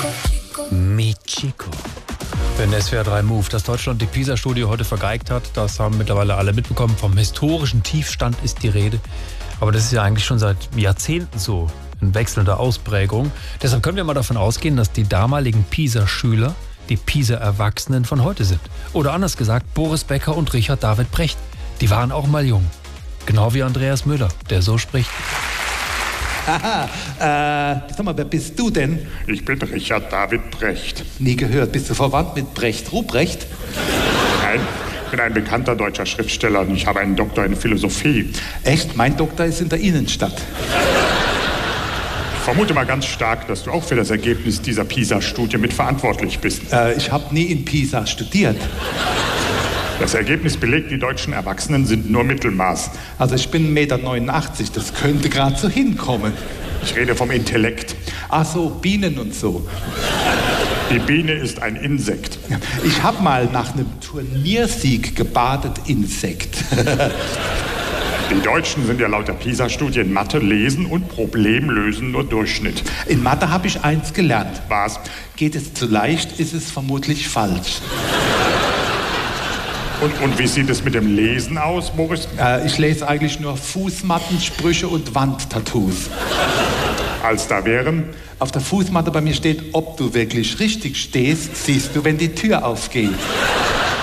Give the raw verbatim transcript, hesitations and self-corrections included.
Mi Chico. Wenn S W R drei Move, dass Deutschland die PISA-Studie heute vergeigt hat, das haben mittlerweile alle mitbekommen. Vom historischen Tiefstand ist die Rede. Aber das ist ja eigentlich schon seit Jahrzehnten so, in wechselnder Ausprägung. Deshalb können wir mal davon ausgehen, dass die damaligen PISA-Schüler die PISA-Erwachsenen von heute sind. Oder anders gesagt, Boris Becker und Richard David Precht. Die waren auch mal jung. Genau wie Andreas Müller, der so spricht. Haha, äh, sag mal, wer bist du denn? Ich bin Richard David Precht. Nie gehört. Bist du verwandt mit Brecht Ruprecht? Nein, ich bin ein bekannter deutscher Schriftsteller und ich habe einen Doktor in Philosophie. Echt? Mein Doktor ist in der Innenstadt. Ich vermute mal ganz stark, dass du auch für das Ergebnis dieser PISA-Studie mitverantwortlich bist. Äh, ich habe nie in Pisa studiert. Das Ergebnis belegt, die deutschen Erwachsenen sind nur Mittelmaß. Also ich bin eins Komma neunundachtzig Meter, das könnte gerade so hinkommen. Ich rede vom Intellekt. Ach so, Bienen und so. Die Biene ist ein Insekt. Ich habe mal nach einem Turniersieg gebadet, Insekt. Die Deutschen sind ja laut der PISA-Studie in Mathe, Lesen und Problemlösen nur Durchschnitt. In Mathe habe ich eins gelernt. Was? Geht es zu leicht, ist es vermutlich falsch. Und, und wie sieht es mit dem Lesen aus, Boris? Äh, ich lese eigentlich nur Fußmatten, Sprüche und Wandtattoos. Als da wären? Auf der Fußmatte bei mir steht, ob du wirklich richtig stehst, siehst du, wenn die Tür aufgeht.